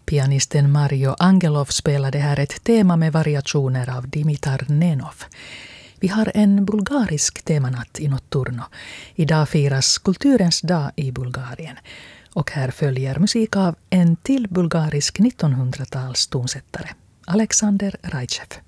Pianisten Mario Angelov spelade här ett tema med variationer av Dimitar Nenov. Vi har en bulgarisk temanatt i Notturno. Idag firas kulturens dag i Bulgarien. Och här följer musik av en till bulgarisk 1900-tals tonsättare, Alexander Rajcev.